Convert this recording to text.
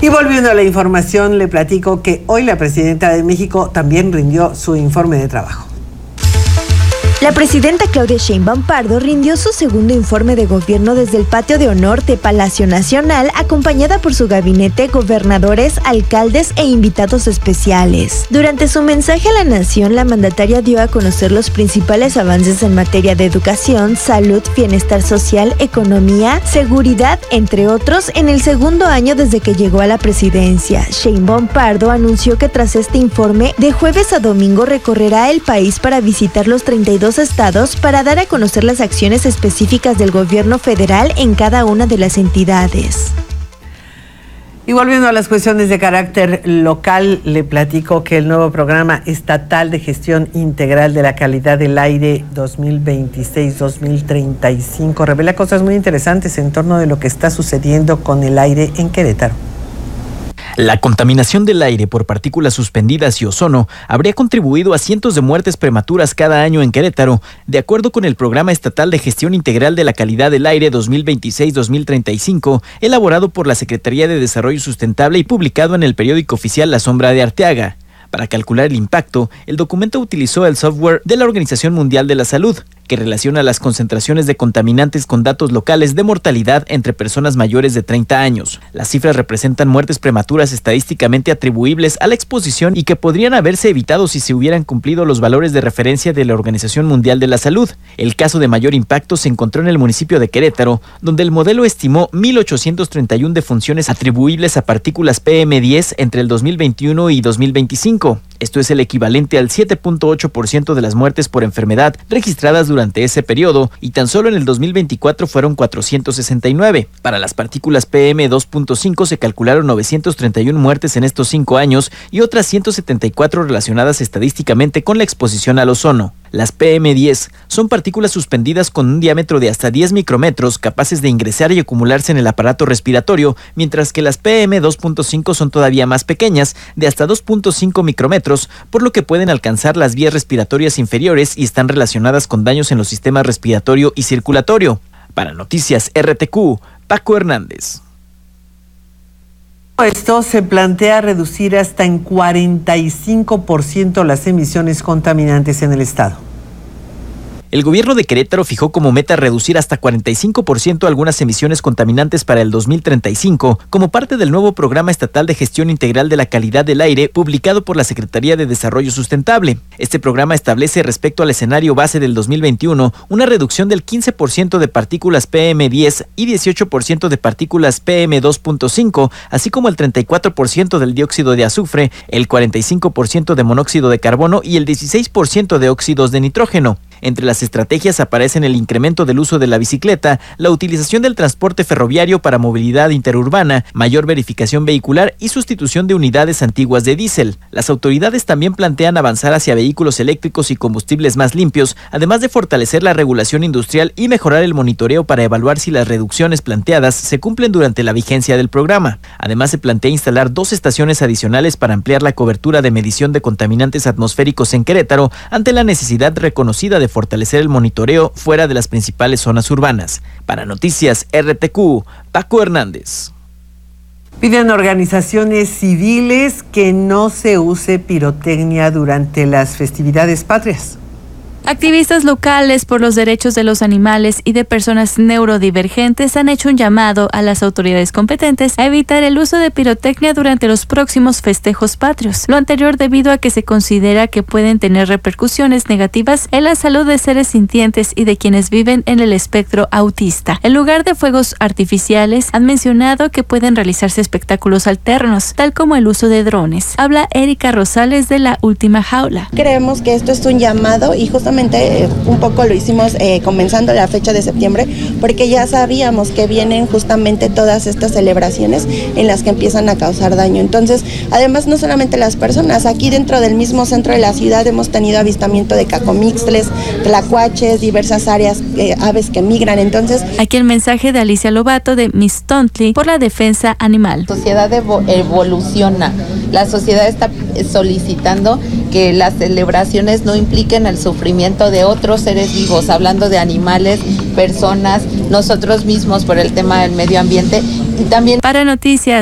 Y volviendo a la información, le platico que hoy la presidenta de México también rindió su informe de trabajo. La presidenta Claudia Sheinbaum Pardo rindió su segundo informe de gobierno desde el patio de honor de Palacio Nacional, acompañada por su gabinete, gobernadores, alcaldes e invitados especiales. Durante su mensaje a la nación, la mandataria dio a conocer los principales avances en materia de educación, salud, bienestar social, economía, seguridad, entre otros, en el segundo año desde que llegó a la presidencia. Sheinbaum Pardo anunció que tras este informe, de jueves a domingo recorrerá el país para visitar los 32 estados para dar a conocer las acciones específicas del gobierno federal en cada una de las entidades. Y volviendo a las cuestiones de carácter local, le platico que el nuevo programa estatal de gestión integral de la calidad del aire 2026-2035 revela cosas muy interesantes en torno de lo que está sucediendo con el aire en Querétaro. La contaminación del aire por partículas suspendidas y ozono habría contribuido a cientos de muertes prematuras cada año en Querétaro, de acuerdo con el Programa Estatal de Gestión Integral de la Calidad del Aire 2026-2035, elaborado por la Secretaría de Desarrollo Sustentable y publicado en el periódico oficial La Sombra de Arteaga. Para calcular el impacto, el documento utilizó el software de la Organización Mundial de la Salud, que relaciona las concentraciones de contaminantes con datos locales de mortalidad entre personas mayores de 30 años. Las cifras representan muertes prematuras estadísticamente atribuibles a la exposición y que podrían haberse evitado si se hubieran cumplido los valores de referencia de la Organización Mundial de la Salud. El caso de mayor impacto se encontró en el municipio de Querétaro, donde el modelo estimó 1,831 defunciones atribuibles a partículas PM10 entre el 2021 y 2025. Esto es el equivalente al 7.8% de las muertes por enfermedad registradas durante ese periodo, y tan solo en el 2024 fueron 469. Para las partículas PM2.5 se calcularon 931 muertes en estos 5 años y otras 174 relacionadas estadísticamente con la exposición al ozono. Las PM10 son partículas suspendidas con un diámetro de hasta 10 micrómetros capaces de ingresar y acumularse en el aparato respiratorio, mientras que las PM2.5 son todavía más pequeñas, de hasta 2.5 micrómetros, por lo que pueden alcanzar las vías respiratorias inferiores y están relacionadas con daños en los sistemas respiratorio y circulatorio. Para Noticias RTQ, Paco Hernández. Esto se plantea reducir hasta en 45% las emisiones contaminantes en el estado. El gobierno de Querétaro fijó como meta reducir hasta 45% algunas emisiones contaminantes para el 2035, como parte del nuevo Programa Estatal de Gestión Integral de la Calidad del Aire, publicado por la Secretaría de Desarrollo Sustentable. Este programa establece respecto al escenario base del 2021 una reducción del 15% de partículas PM10 y 18% de partículas PM2.5, así como el 34% del dióxido de azufre, el 45% de monóxido de carbono y el 16% de óxidos de nitrógeno. Entre las estrategias aparecen el incremento del uso de la bicicleta, la utilización del transporte ferroviario para movilidad interurbana, mayor verificación vehicular y sustitución de unidades antiguas de diésel. Las autoridades también plantean avanzar hacia vehículos eléctricos y combustibles más limpios, además de fortalecer la regulación industrial y mejorar el monitoreo para evaluar si las reducciones planteadas se cumplen durante la vigencia del programa. Además, se plantea instalar 2 estaciones adicionales para ampliar la cobertura de medición de contaminantes atmosféricos en Querétaro ante la necesidad reconocida de fortalecer el monitoreo fuera de las principales zonas urbanas. Para Noticias RTQ, Paco Hernández. Piden organizaciones civiles que no se use pirotecnia durante las festividades patrias. Activistas locales por los derechos de los animales y de personas neurodivergentes han hecho un llamado a las autoridades competentes a evitar el uso de pirotecnia durante los próximos festejos patrios. Lo anterior debido a que se considera que pueden tener repercusiones negativas en la salud de seres sintientes y de quienes viven en el espectro autista. En lugar de fuegos artificiales, han mencionado que pueden realizarse espectáculos alternos, tal como el uso de drones. Habla Erika Rosales de La Última Jaula. Creemos que esto es un llamado y justamente un poco lo hicimos comenzando la fecha de septiembre, porque ya sabíamos que vienen justamente todas estas celebraciones en las que empiezan a causar daño. Entonces, además, no solamente las personas, aquí dentro del mismo centro de la ciudad hemos tenido avistamiento de cacomixtles, tlacuaches, diversas áreas, aves que migran. Entonces, aquí el mensaje de Alicia Lobato de Miss Tontli por la defensa animal. La sociedad evoluciona, la sociedad está solicitando que las celebraciones no impliquen el sufrimiento de otros seres vivos, hablando de animales, personas, nosotros mismos por el tema del medio ambiente y también. Para Noticias